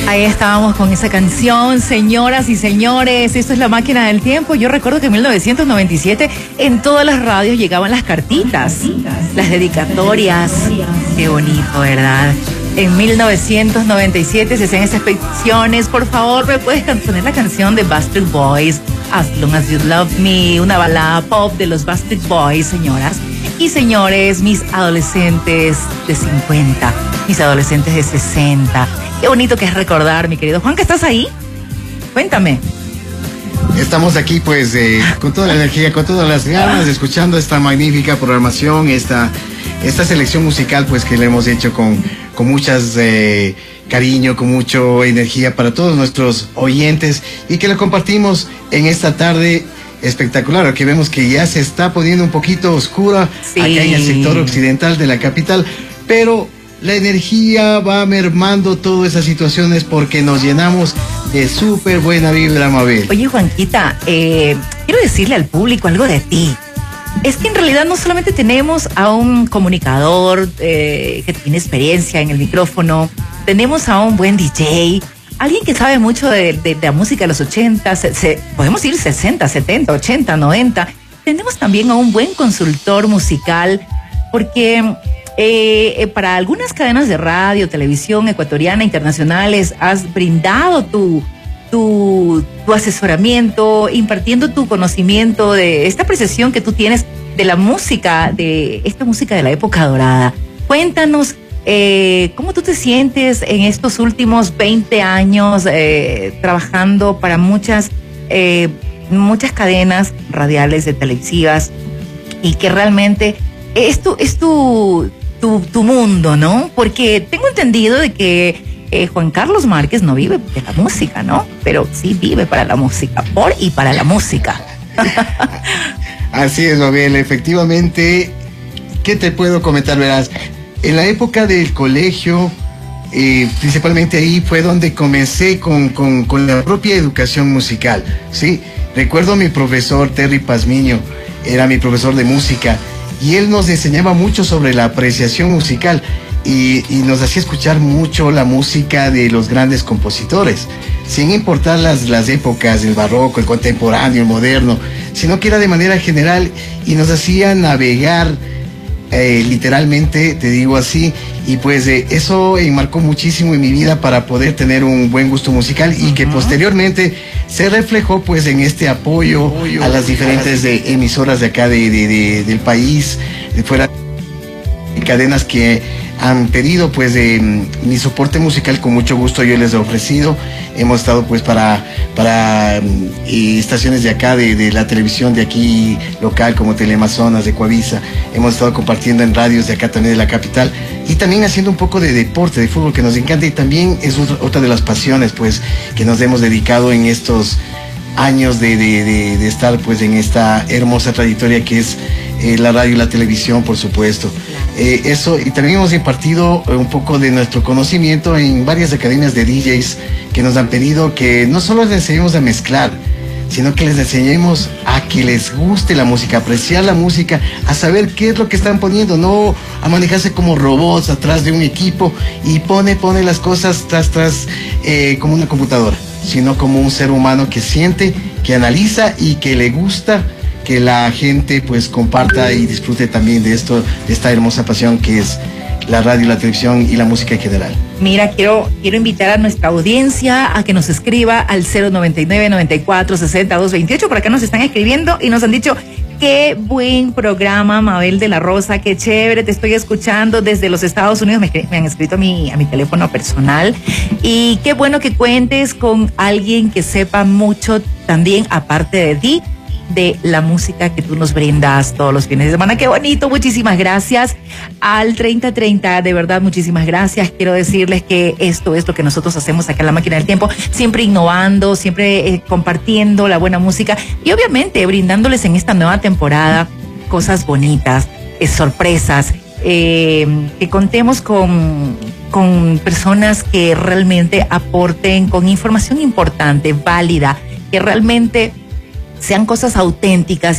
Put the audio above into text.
Ahí estábamos con esa canción, señoras y señores, esto es La Máquina del Tiempo. Yo recuerdo que en 1997 en todas las radios llegaban las cartitas, las dedicatorias. Qué bonito, ¿verdad? En 1997 se hacían esas peticiones. Por favor, ¿me puedes poner la canción de Backstreet Boys, As Long As You Love Me? Una balada pop de los Backstreet Boys, señoras y señores, mis adolescentes de 50, mis adolescentes de 60. Qué bonito que es recordar, mi querido Juan, ¿que estás ahí? Cuéntame. Estamos aquí pues con toda la energía, con todas las ganas, escuchando esta magnífica programación, esta selección musical pues que le hemos hecho con muchas cariño, con mucha energía para todos nuestros oyentes y que lo compartimos en esta tarde espectacular. Aquí vemos que ya se está poniendo un poquito oscura acá en el sector occidental de la capital, pero la energía va mermando todas esas situaciones porque nos llenamos de súper buena vibra, Mabel. Oye, Juanquita, quiero decirle al público algo de ti. Es que en realidad no solamente tenemos a un comunicador que tiene experiencia en el micrófono, tenemos a un buen DJ, alguien que sabe mucho de la música de los 80, podemos ir 60, 70, 80, 90. Tenemos también a un buen consultor musical, porque para algunas cadenas de radio, televisión ecuatoriana, internacionales, has brindado tu asesoramiento, impartiendo tu conocimiento de esta apreciación que tú tienes de la música, de esta música de la época dorada. Cuéntanos, ¿cómo tú te sientes en estos últimos 20 años trabajando para muchas cadenas radiales, televisivas, y que realmente es tu mundo, ¿no? Porque tengo entendido de que Juan Carlos Márquez no vive de la música, ¿no? Pero sí vive para la música, por y para la música. Así es, Mabel, efectivamente. ¿Qué te puedo comentar? Verás, en la época del colegio, principalmente ahí fue donde comencé con la propia educación musical, ¿sí? Recuerdo a mi profesor Terry Pazmiño, era mi profesor de música, y él nos enseñaba mucho sobre la apreciación musical y nos hacía escuchar mucho la música de los grandes compositores, sin importar las épocas, el barroco, el contemporáneo, el moderno, sino que era de manera general y nos hacía navegar literalmente, te digo así, y pues eso enmarcó muchísimo en mi vida para poder tener un buen gusto musical y que posteriormente se reflejó pues en este apoyo a las diferentes emisoras de acá del país, fuera cadenas que han pedido pues mi soporte musical. Con mucho gusto yo les he ofrecido. Hemos estado pues para estaciones de acá de la televisión de aquí local como Teleamazonas, de Coavisa. Hemos estado compartiendo en radios de acá también de la capital y también haciendo un poco de deporte, de fútbol, que nos encanta, y también es otra de las pasiones pues que nos hemos dedicado en estos años de estar pues en esta hermosa trayectoria que es la radio y la televisión, por supuesto. Eso, y también hemos impartido un poco de nuestro conocimiento en varias academias de DJs que nos han pedido que no solo les enseñemos a mezclar, sino que les enseñemos a que les guste la música, a apreciar la música, a saber qué es lo que están poniendo, no a manejarse como robots atrás de un equipo y pone las cosas tras como una computadora, sino como un ser humano que siente, que analiza y que le gusta que la gente pues comparta y disfrute también de esta hermosa pasión que es la radio, la televisión y la música en general. Mira, quiero invitar a nuestra audiencia a que nos escriba al 099-94-60-228. Por acá nos están escribiendo y nos han dicho: qué buen programa, Mabel de la Rosa, qué chévere, te estoy escuchando desde los Estados Unidos. Me han escrito a mi teléfono personal. Y qué bueno que cuentes con alguien que sepa mucho también, aparte de ti, de la música que tú nos brindas todos los fines de semana. Qué bonito, muchísimas gracias al 3030, de verdad, muchísimas gracias. Quiero decirles que esto es lo que nosotros hacemos acá en La Máquina del Tiempo, siempre innovando, siempre compartiendo la buena música y obviamente brindándoles en esta nueva temporada cosas bonitas, sorpresas, que contemos con personas que realmente aporten con información importante, válida, que realmente sean cosas auténticas